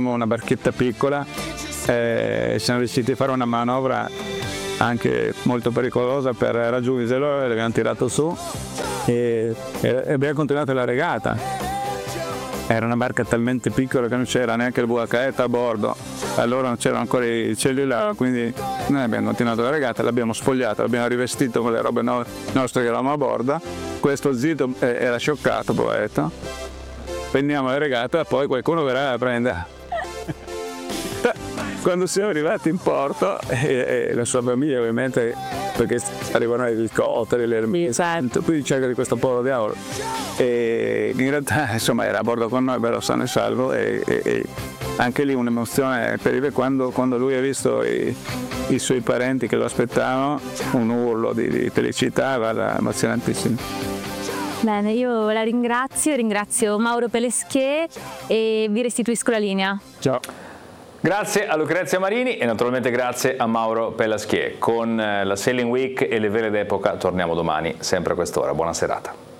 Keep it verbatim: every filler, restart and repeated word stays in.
avevamo una barchetta piccola e siamo riusciti a fare una manovra anche molto pericolosa per raggiungerlo, e l'abbiamo tirato su e, e abbiamo continuato la regata. Era una barca talmente piccola che non c'era neanche il V H F a bordo, allora non c'erano ancora i cellulari, quindi noi abbiamo continuato la regata, l'abbiamo sfogliata, l'abbiamo rivestito con le robe no- nostre che eravamo a bordo. Questo zitto eh, era scioccato, poveretto. Prendiamo la regata e poi qualcuno verrà a prendere. Quando siamo arrivati in porto, e, e la sua famiglia ovviamente, perché arrivano gli elicotteri, le ermite, poi cerca di questo povero diavolo. E in realtà insomma era a bordo con noi, bello sano e salvo, e, e, e anche lì un'emozione terribile quando, quando lui ha visto i, i suoi parenti che lo aspettavano, un urlo di, di felicità, guarda, emozionantissimo. Bene, io la ringrazio, ringrazio Mauro Peleschier e vi restituisco la linea. Ciao. Grazie a Lucrezia Marini e naturalmente grazie a Mauro Peleschier. Con la Sailing Week e le vele d'epoca torniamo domani, sempre a quest'ora. Buona serata.